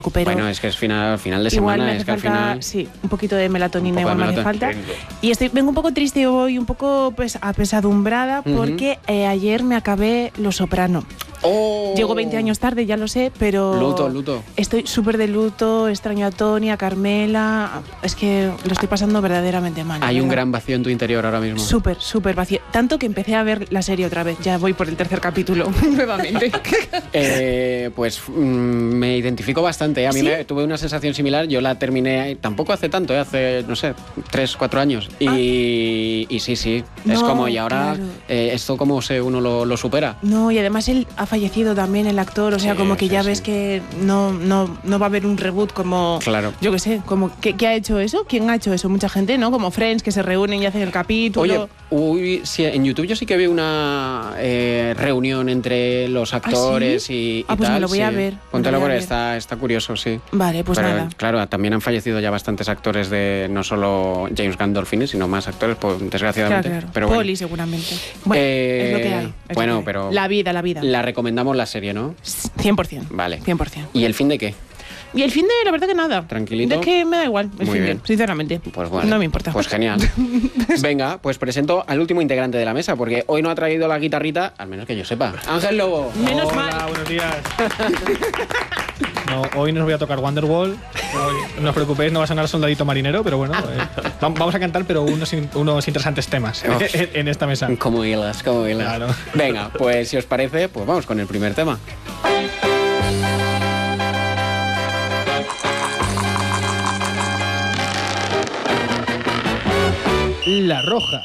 recupero. Bueno, es que es final de Igual semana, me hace es que falta, al final... sí, un poquito de melatonina igual me hace falta. Venga. Y vengo un poco triste hoy, un poco apesadumbrada, porque ayer me acabé Los Soprano. ¡Oh! Llego 20 años tarde, ya lo sé, pero... Luto. Estoy súper de luto, extraño a Tony, a Carmela... Es que lo estoy pasando verdaderamente mal. Hay un ¿verdad? gran vacío en tu interior ahora mismo. Súper vacío. Tanto que empecé a ver la serie otra vez. Ya voy por el 3er capítulo, nuevamente. Me identifico bastante. A mí ¿Sí? tuve una sensación similar. Yo la terminé tampoco hace tanto, hace, no sé, 3-4 años. Y sí. Es No, como, y ahora, claro. esto como uno lo supera. No, y además él ha fallecido también, el actor. O sea, Sí, como que sí, ya sí. ves que no va a haber un reboot como... Claro. Yo qué sé, como ¿qué ha hecho eso? ¿Quién ha hecho eso? Mucha gente, ¿no? Como Friends, que se reúnen y hacen el capítulo. Oye, sí, en YouTube yo sí que vi una reunión entre los actores y pues tal. me lo voy a ver. Póntelo me lo voy porque a ver. está curioso, sí. Vale, pues Pero, nada. claro, también han fallecido ya bastantes actores de no solo James Gandolfini, sino más actores, pues, desgraciadamente. Claro. Pero bueno. Poli, seguramente. Bueno, es lo que hay. Bueno, pero... La vida. La recomendamos la serie, ¿no? 100%. Vale. 100%. ¿Y el fin de qué? Y el fin de, la verdad que nada. ¿Tranquilito? Es que me da igual el Muy fin bien. de, sinceramente. Pues bueno. No me importa. Pues genial. Venga, pues presento al último integrante de la mesa, porque hoy no ha traído la guitarrita, al menos que yo sepa. Ángel Lobo. Menos Hola, mal. buenos días. No, hoy nos voy a tocar Wonderwall. No os preocupéis, no va a sonar Soldadito Marinero, pero bueno, vamos a cantar, pero unos interesantes temas en esta mesa. Como hilas. Claro. Venga, pues si os parece, pues vamos con el primer tema. La Roja.